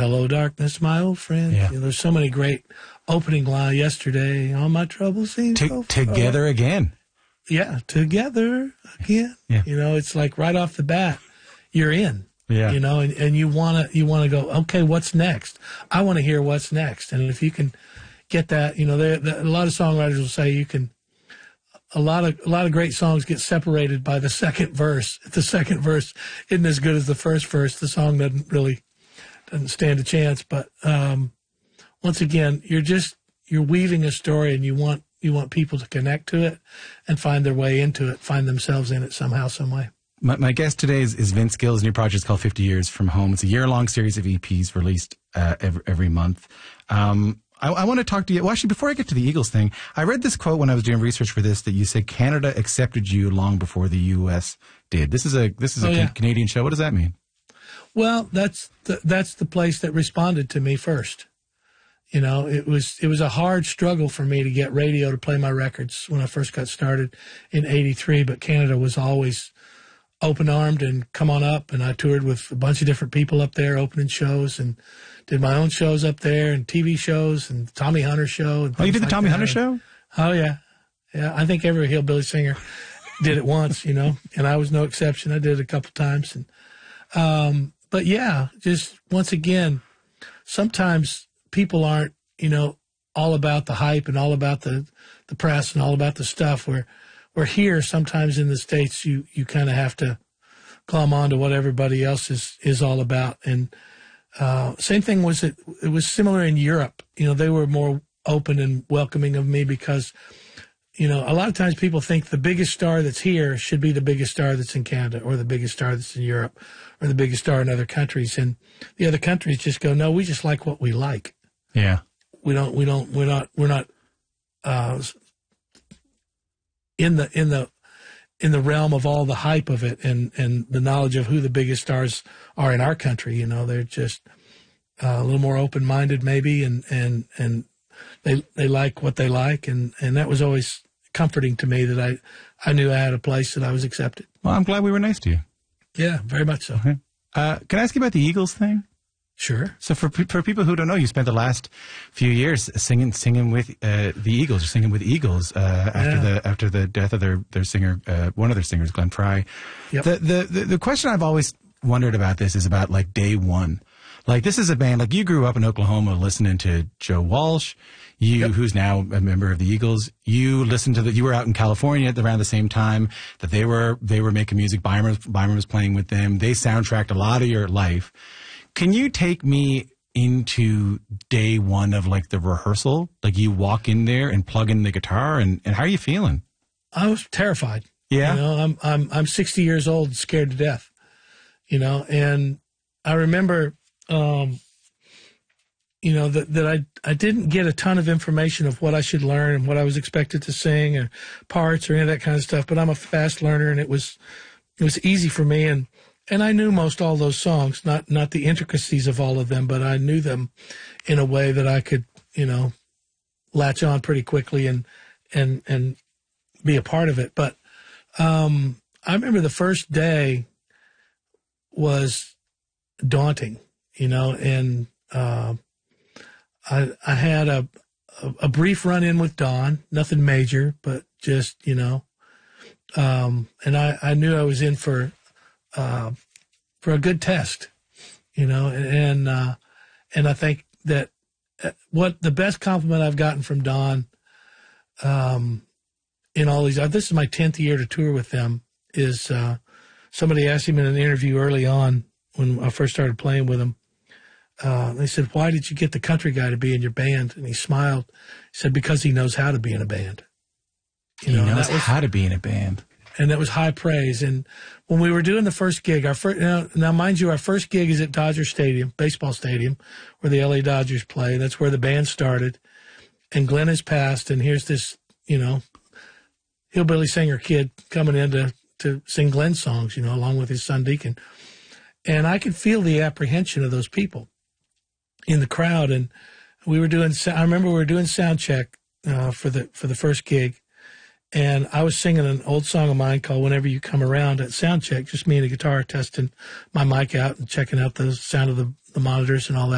hello, darkness, my old friend. Yeah. There's so many great opening lines. Yesterday, all my troubles seem so together again. Yeah, together again. Yeah. It's like right off the bat, you're in. Yeah. And you wanna go, okay, what's next? I want to hear what's next. And if you can get that, a lot of songwriters will say a lot of great songs get separated by the second verse. If the second verse isn't as good as the first verse, the song doesn't stand a chance. But once again, you're weaving a story, and you want people to connect to it and find their way into it, find themselves in it somehow, some way. My guest today is Vince Gill. His new project is called 50 Years From Home. It's a year-long series of EPs released every month. I want to talk to you. Well, actually, before I get to the Eagles thing, I read this quote when I was doing research for this that you said Canada accepted you long before the U.S. did. This is a Canadian show. What does that mean? Well, that's the place that responded to me first. It was a hard struggle for me to get radio to play my records when I first got started in '83, but Canada was always open-armed and come on up, and I toured with a bunch of different people up there, opening shows, and did my own shows up there, and TV shows, and the Tommy Hunter show. And you did the Tommy Hunter show? Oh, yeah. Yeah, I think every hillbilly singer did it once, and I was no exception. I did it a couple times. But, yeah, just once again, sometimes people aren't, all about the hype and all about the press and all about the stuff where here, sometimes in the States, you kind of have to glom on to what everybody else is all about. And same thing it was similar in Europe. They were more open and welcoming of me because, a lot of times people think the biggest star that's here should be the biggest star that's in Canada or the biggest star that's in Europe or the biggest star in other countries. And the other countries just go, no, we just like what we like. Yeah. We're not in the realm of all the hype of it and the knowledge of who the biggest stars are in our country. They're just a little more open-minded maybe, and they like what they like, and that was always comforting to me that I knew I had a place that I was accepted. Well, I'm glad we were nice to you. Yeah, very much so. Okay. Can I ask you about the Eagles thing? Sure. So for people who don't know, you spent the last few years singing with the Eagles, or singing with Eagles after the death of their singer, one of their singers, Glenn Frey. Yep. The question I've always wondered about this is about like day one. Like this is a band, like you grew up in Oklahoma listening to Joe Walsh, who's now a member of the Eagles. You listened to you were out in California around the same time that they were making music. Byron was playing with them. They soundtracked a lot of your life. Can you take me into day one of like the rehearsal? Like you walk in there and plug in the guitar, and how are you feeling? I was terrified. Yeah. I'm 60 years old and scared to death, and I remember, that I didn't get a ton of information of what I should learn and what I was expected to sing or parts or any of that kind of stuff. But I'm a fast learner, and it was easy for me. And I knew most all those songs, not the intricacies of all of them, but I knew them in a way that I could, latch on pretty quickly and be a part of it. But I remember the first day was daunting, and I had a brief run-in with Don, nothing major, but just, and I knew I was in for a good test, and I think that what the best compliment I've gotten from Don, in all these, this is my 10th year to tour with them, is somebody asked him in an interview early on when I first started playing with him. They said, "Why did you get the country guy to be in your band?" And he smiled. He said, "Because he knows how to be in a band." He knows how to be in a band. And that was high praise. And when we were doing the first gig, now mind you, our first gig is at Dodger Stadium, baseball stadium, where the LA Dodgers play. That's where the band started. And Glenn has passed, and here's this, hillbilly singer kid coming in to sing Glenn songs, along with his son Deacon. And I could feel the apprehension of those people in the crowd. And I remember we were doing sound check for the first gig. And I was singing an old song of mine called Whenever You Come Around at sound check, just me and the guitar testing my mic out and checking out the sound of the monitors and all that.